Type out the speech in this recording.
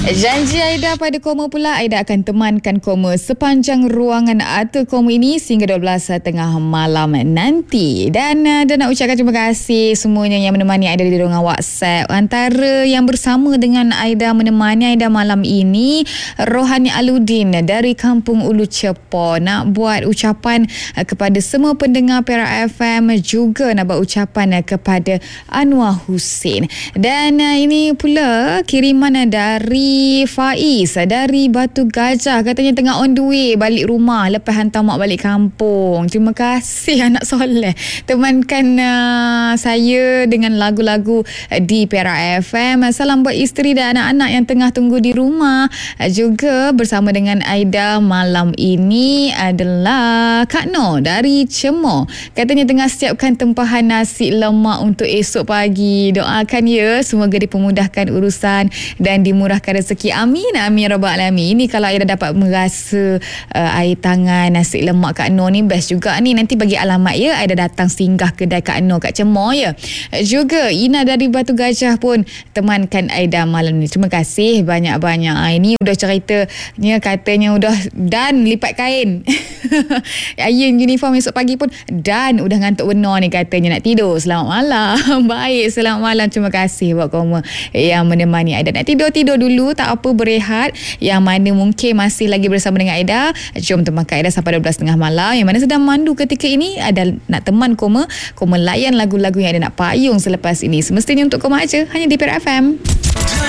Janji Aida pada Koma pula, Aida akan temankan Koma sepanjang ruangan Atur Koma ini sehingga 12 tengah malam nanti. Dan nak ucapkan terima kasih semuanya yang menemani Aida di ruangan WhatsApp. Antara yang bersama dengan Aida menemani Aida malam ini, Rohani Aludin dari Kampung Ulu Cepo. Nak buat ucapan kepada semua pendengar Perak FM, juga nak buat ucapan kepada Anwar Hussein. Dan ini pula kiriman dari Faiz dari Batu Gajah, katanya tengah on the way balik rumah lepas hantar mak balik kampung. Terima kasih anak soleh, temankan saya dengan lagu-lagu di Perak FM. Salam buat isteri dan anak-anak yang tengah tunggu di rumah. Juga bersama dengan Aida malam ini adalah Kak Noh dari Cemor, katanya tengah siapkan tempahan nasi lemak untuk esok pagi. Doakan ya, semoga dipermudahkan urusan dan dimurahkan rezeki. Amin, amin ya rabbal alamin. Ini kalau Aida dapat merasa air tangan nasi lemak Kak Noh ni best juga ni. Nanti bagi alamat ya, Aida datang singgah kedai Kak Noh kat Cemor ya. Juga Ina dari Batu Gajah pun temankan Aida malam ni. Terima kasih banyak-banyak. Ini udah ceritanya, katanya udah dan lipat kain ayun uniform esok pagi pun dan udah ngantuk benar ni, katanya nak tidur. Selamat malam. Baik, selamat malam. Terima kasih buat kamu yang menemani Aida. Nak tidur dulu, tak apa, berehat. Yang mana mungkin masih lagi bersama dengan Aida, jom temankan Aida sampai 12.30 malam. Yang mana sedang mandu ketika ini, ada nak teman Koma layan lagu-lagu yang ada nak payung selepas ini. Semestinya untuk Koma aja, hanya di Perak FM.